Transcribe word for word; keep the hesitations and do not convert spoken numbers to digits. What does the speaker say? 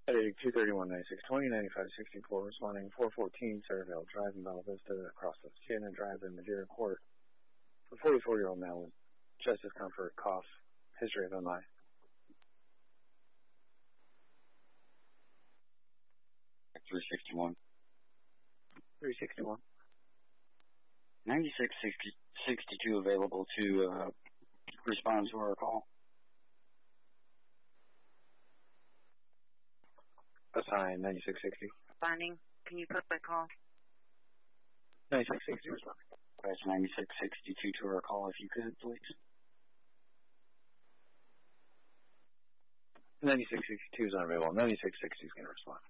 Heading two thirty-one, ninety-six twenty, ninety-five sixty-four, responding four fourteen, Centerville Drive in Bella Vista, across the Shannon Drive in Madeira Court. The forty-four-year-old male with chest discomfort, cough, history of M I. three sixty-one. three sixty-one. ninety-six sixty-two available to uh, respond to our call. Assign ninety-six sixty. Responding. Can you put my call? ninety-six sixty respond. Press ninety-six sixty-two to our call if you could, please. ninety-six sixty-two is unavailable. ninety-six sixty is going to respond.